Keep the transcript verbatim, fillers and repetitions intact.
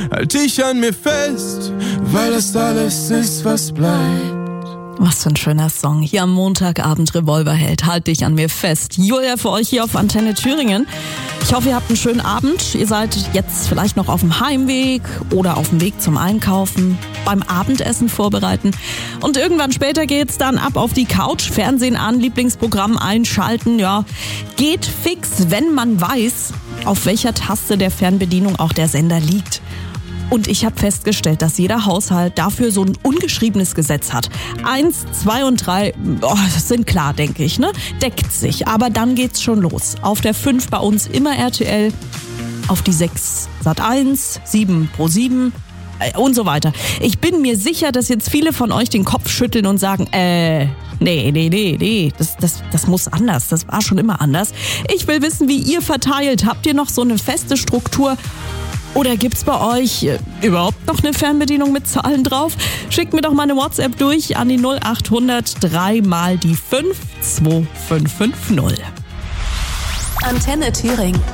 halt dich an mir fest, weil das alles ist, was bleibt. Was für ein schöner Song. Hier am Montagabend Revolverheld. Halt dich an mir fest. Julia für euch hier auf Antenne Thüringen. Ich hoffe, ihr habt einen schönen Abend. Ihr seid jetzt vielleicht noch auf dem Heimweg oder auf dem Weg zum Einkaufen, beim Abendessen vorbereiten. Und irgendwann später geht's dann ab auf die Couch, Fernsehen an, Lieblingsprogramm einschalten. Ja, geht fix, wenn man weiß, auf welcher Taste der Fernbedienung auch der Sender liegt. Und ich habe festgestellt, dass jeder Haushalt dafür so ein ungeschriebenes Gesetz hat. Eins, zwei und drei, oh, das sind klar, denke ich, ne? Deckt sich. Aber dann geht's schon los. Auf der fünf bei uns immer R T L, auf die sechs Sat eins, sieben Pro sieben äh, und so weiter. Ich bin mir sicher, dass jetzt viele von euch den Kopf schütteln und sagen, äh, nee, nee, nee, nee, das, das, das muss anders. Das war schon immer anders. Ich will wissen, wie ihr verteilt. Habt ihr noch so eine feste Struktur? Oder gibt's bei euch äh, überhaupt noch eine Fernbedienung mit Zahlen drauf? Schickt mir doch mal eine WhatsApp durch an die null acht hundert drei mal die fünf zwei fünf fünf null. Antenne Thüringen.